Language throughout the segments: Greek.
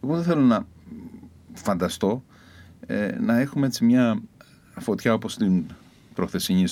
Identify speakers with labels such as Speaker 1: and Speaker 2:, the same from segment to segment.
Speaker 1: Εγώ δεν θέλω να φανταστώ να έχουμε έτσι μια φωτιά όπως την προχθεσινή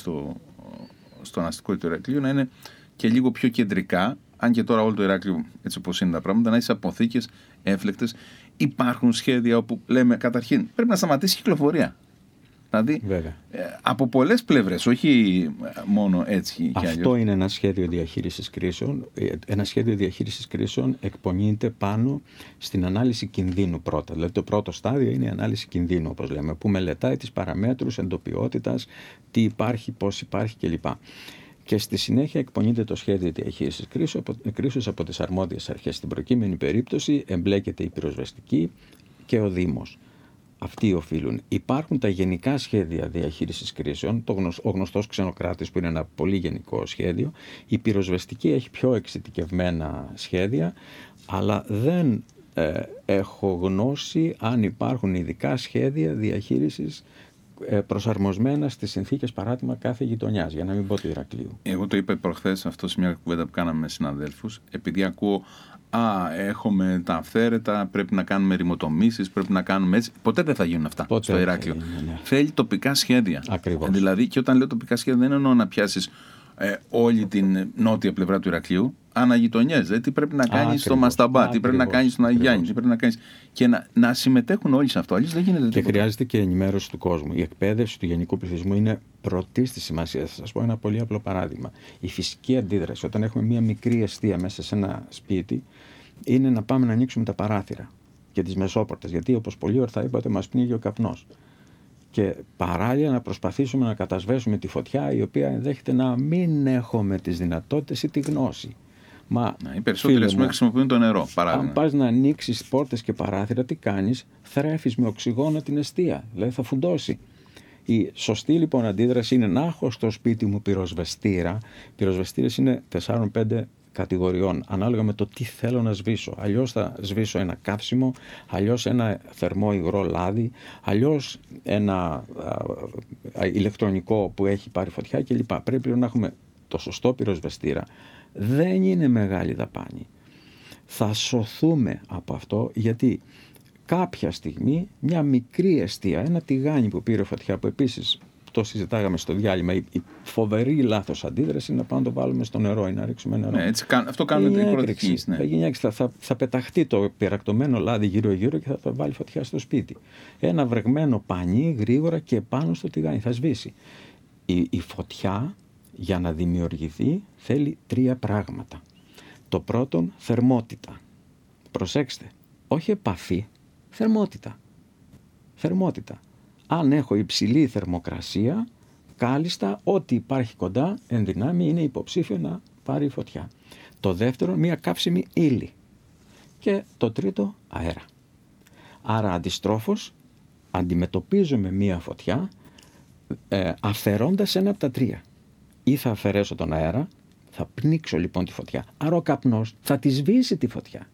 Speaker 1: στον αστικό του Ηρακλείου, να είναι και λίγο πιο κεντρικά, αν και τώρα όλο το Ηράκλειο, έτσι όπως είναι τα πράγματα, να έχει αποθήκες έμφλεκτες. Υπάρχουν σχέδια όπου λέμε καταρχήν πρέπει να σταματήσει η κυκλοφορία. Δηλαδή από πολλές πλευρές, όχι μόνο έτσι.
Speaker 2: Αυτό είναι ένα σχέδιο διαχείρισης κρίσεων. Ένα σχέδιο διαχείρισης κρίσεων εκπονείται πάνω στην ανάλυση κινδύνου πρώτα. Δηλαδή το πρώτο στάδιο είναι η ανάλυση κινδύνου, όπως λέμε, που μελετάει τις παραμέτρους εντοπιότητας, τι υπάρχει, πώς υπάρχει κλπ. Και στη συνέχεια εκπονείται το σχέδιο διαχείρισης κρίσεως από τις αρμόδιες αρχές. Στην προκείμενη περίπτωση εμπλέκεται η πυροσβεστική και ο Δήμος. Αυτοί οφείλουν. Υπάρχουν τα γενικά σχέδια διαχείρισης κρίσεων, ο γνωστός ξενοκράτης που είναι ένα πολύ γενικό σχέδιο. Η πυροσβεστική έχει πιο εξειδικευμένα σχέδια, αλλά δεν έχω γνώση αν υπάρχουν ειδικά σχέδια διαχείρισης προσαρμοσμένα στις συνθήκες, παράδειγμα, κάθε γειτονιάς, για να μην πω του Ηρακλείου.
Speaker 1: Εγώ το είπα προχθές αυτό σε μια κουβέντα που κάναμε με συναδέλφους, επειδή ακούω έχουμε τα αυθαίρετα, πρέπει να κάνουμε ρημοτομήσεις, πρέπει να κάνουμε έτσι. Ποτέ δεν θα γίνουν αυτά στο Ηράκλειο. Θέλει τοπικά σχέδια.
Speaker 2: Ακριβώς.
Speaker 1: Δηλαδή, και όταν λέω τοπικά σχέδια, δεν εννοώ να πιάσεις όλη την νότια πλευρά του Ηρακλείου, αναγειτονιές. Δηλαδή, τι πρέπει να κάνεις στο Μασταμπά, τι πρέπει να κάνεις στον Αγιάννη, τι πρέπει να κάνεις. Και να συμμετέχουν όλοι σε αυτό. Αλλιώς δεν γίνεται τίποτα.
Speaker 2: Και χρειάζεται και ενημέρωση του κόσμου. Η εκπαίδευση του γενικού πληθυσμού είναι πρωτής της σημασίας. Θα σας πω ένα πολύ απλό παράδειγμα. Η φυσική αντίδραση, όταν έχουμε μια μικρή εστία μέσα σε ένα σπίτι, είναι να πάμε να ανοίξουμε τα παράθυρα και τις μεσόπορτες. Γιατί, όπως πολύ ορθά είπατε, μας πνίγει ο καπνός. Και παράλληλα να προσπαθήσουμε να κατασβέσουμε τη φωτιά, η οποία ενδέχεται να μην έχουμε τις δυνατότητες ή τη γνώση.
Speaker 1: Οι περισσότεροι χρησιμοποιούν το νερό, παράδειγμα.
Speaker 2: Αν πας να ανοίξεις πόρτες και παράθυρα, τι κάνεις? Θρέφεις με οξυγόνο την εστία, δηλαδή θα φουντώσει. Η σωστή λοιπόν αντίδραση είναι να έχω στο σπίτι μου πυροσβεστήρα. Πυροσβεστήρες είναι 4-5 κατηγοριών, ανάλογα με το τι θέλω να σβήσω. Αλλιώς θα σβήσω ένα καύσιμο, αλλιώς ένα θερμό υγρό λάδι, αλλιώς ένα ηλεκτρονικό που έχει πάρει φωτιά κλπ. Πρέπει να έχουμε το σωστό πυροσβεστήρα. Δεν είναι μεγάλη δαπάνη. Θα σωθούμε από αυτό, γιατί κάποια στιγμή μια μικρή εστία, ένα τηγάνι που πήρε φωτιά, που επίσης το συζητάγαμε στο διάλειμμα, η φοβερή λάθος αντίδραση είναι να πάμε να το βάλουμε στο νερό ή να ρίξουμε νερό.
Speaker 1: Ναι, έτσι, αυτό κάνουν οι πρώτες.
Speaker 2: Ναι. Θα γίνει έκρηξη, θα πεταχτεί το πυρακτωμένο λάδι γύρω-γύρω και θα το βάλει φωτιά στο σπίτι. Ένα βρεγμένο πανί γρήγορα και πάνω στο τηγάνι θα σβήσει. Η φωτιά, για να δημιουργηθεί, θέλει 3 πράγματα. Το πρώτο, θερμότητα. Προσέξτε, όχι επαφή, θερμότητα. Θερμότητα. Αν έχω υψηλή θερμοκρασία, κάλλιστα ό,τι υπάρχει κοντά εν δυνάμει είναι υποψήφιο να πάρει φωτιά. Το δεύτερο, μία καύσιμη ύλη. Και το τρίτο, αέρα. Άρα αντιστρόφως αντιμετωπίζουμε μία φωτιά αφαιρώντας ένα από τα 3. Ή θα αφαιρέσω τον αέρα, θα πνίξω λοιπόν τη φωτιά. Άρα ο καπνός θα τη σβήσει τη φωτιά.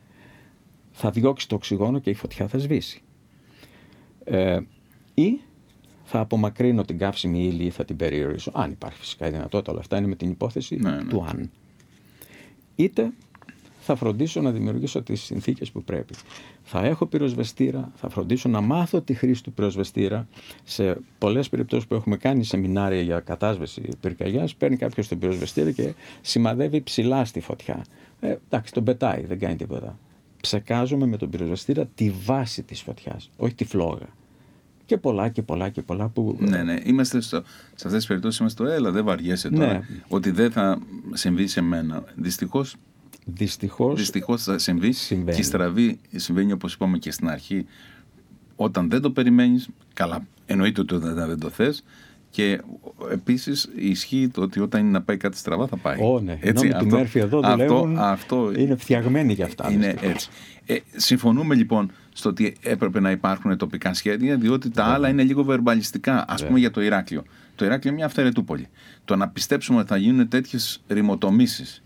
Speaker 2: Θα διώξει το οξυγόνο και η φωτιά θα σβήσει. Ή θα απομακρύνω την καύσιμη ύλη ή θα την περιορίσω. Αν υπάρχει φυσικά η δυνατότητα, όλα αυτά είναι με την υπόθεση του αν. Είτε θα φροντίσω να δημιουργήσω τις συνθήκες που πρέπει. Θα έχω πυροσβεστήρα, θα φροντίσω να μάθω τη χρήση του πυροσβεστήρα. Σε πολλές περιπτώσεις που έχουμε κάνει σεμινάρια για κατάσβεση πυρκαγιάς, παίρνει κάποιος τον πυροσβεστήρα και σημαδεύει ψηλά στη φωτιά. Εντάξει, τον πετάει, δεν κάνει τίποτα. Ψεκάζουμε με τον πυροσβεστήρα τη βάση της φωτιάς, όχι τη φλόγα. Και πολλά και πολλά και πολλά που...
Speaker 1: Ναι. Είμαστε σε αυτές τις περιπτώσεις είμαστε έλα, δεν βαριέσαι τώρα. Ότι δεν θα συμβεί σε μένα. Δυστυχώς θα συμβεί. Και η στραβή συμβαίνει, όπως είπαμε και στην αρχή, όταν δεν το περιμένεις. Καλά, εννοείται ότι δεν το θες. Και επίσης ισχύει το ότι όταν είναι να πάει κάτι στραβά θα πάει.
Speaker 2: Ναι. Έτσι, ενώ με τη Μέρφυ εδώ δουλεύουν, είναι φτιαγμένοι για αυτά.
Speaker 1: Είναι έτσι. Συμφωνούμε λοιπόν στο ότι έπρεπε να υπάρχουν τοπικά σχέδια, διότι τα άλλα είναι λίγο βερμπαλιστικά. Ας πούμε για το Ηράκλειο. Το Ηράκλειο είναι μια αυθαιρετούπολη. Το να πιστέψουμε ότι θα γίνουν τέτοιες ρημοτομήσεις,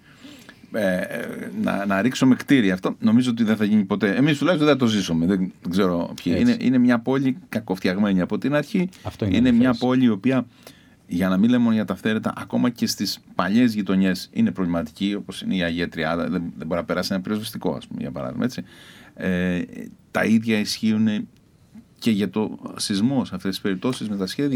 Speaker 1: να ρίξουμε κτίρια, αυτό νομίζω ότι δεν θα γίνει ποτέ. Εμείς τουλάχιστον δεν θα το ζήσουμε. Δεν ξέρω ποιοι. Είναι μια πόλη κακοφτιαγμένη από την αρχή. Είναι μια πόλη η οποία, για να μην λέμε μόνο για τα αυθαίρετα, ακόμα και στις παλιές γειτονιές είναι προβληματική, όπως είναι η Αγία Τριάδα. Δεν μπορεί να περάσει ένα πυροσβεστικό, ας πούμε, για παράδειγμα. Έτσι. Τα ίδια ισχύουν και για το σεισμό σε αυτές τις περιπτώσεις με τα σχέδια.